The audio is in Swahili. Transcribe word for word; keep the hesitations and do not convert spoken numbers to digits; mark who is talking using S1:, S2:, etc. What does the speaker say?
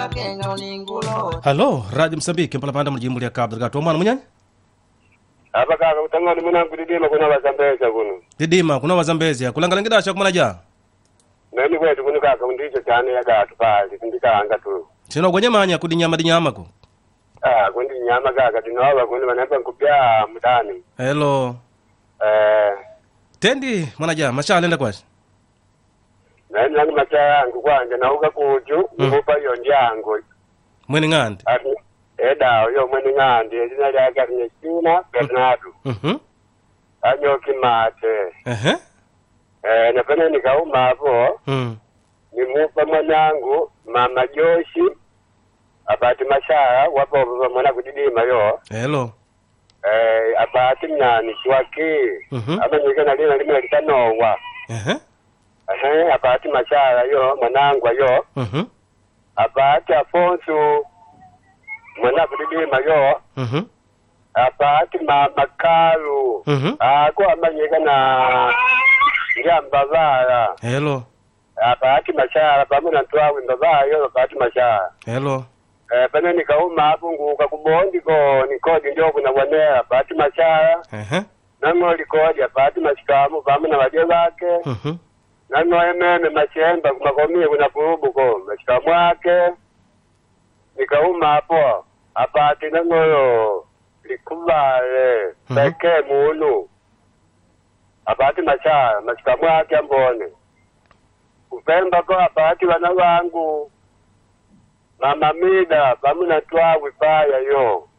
S1: Halo, Radio Msambiki mpala panda mjimbo ya Cabo Delgado. Mwana munyanya?
S2: Hapa kaka utangani mwanangu Didima kuna wazambeza kuno.
S1: Didima kuna wazambeza. Kulangala ngidasha kumana ja.
S2: Nani kwetu kuno kaka undicho cyane yaga tupali ndikanga tu.
S1: Sino gwenye manya kudi nyama di nyama ko.
S2: Ah, kundi nyama kaka tinoba kuno banamba nkupya mudani.
S1: Hello.
S2: Eh,
S1: Tendi mwana ja masha alenda kwashi.
S2: nani nani machaya ngukwanje nauka kuju ngupa yo njango.
S1: Mweni ngandi.
S2: Eda yo mweni ngandi ezina lya garinye China Bernardo.
S1: Mhm.
S2: Anyoki mate.
S1: Eh
S2: Eh, napenda nikauma hapo.
S1: Mhm.
S2: Nimupa mwanangu mama Joshi abati mashara wapo mwana kudidima yo.
S1: Hello.
S2: Eh, abati mnani shwaki.
S1: Mhm.
S2: Amanyika na lina lima litanowa.
S1: Eh
S2: Eh, abati mashara yo mwanangu yo.
S1: Mhm.
S2: Abati Afonso mwana kudidima yo.
S1: Mhm.
S2: Abati mama Kalu.
S1: Mhm.
S2: Ako amanyika na Njambavara.
S1: Hello.
S2: Abati mashara pamuna twawe mbavara yo abati mashara.
S1: Hello.
S2: Eh, bana nikauma hapo nguka kubondi ko nikodi ndio kuna wanera bati machara.
S1: Eh
S2: Nango likodi bati mashikamu pamuna waje wake.
S1: Mhm.
S2: Nango ememe machemba kumakomie kuna kurubu ko mashikamu wake. Nikauma hapo. Abati nango yo likubale peke munu. Abati machara mashikamu wake ambone. Upemba ko abati wana wangu. Mama Mida, pamuna twawe paya yo.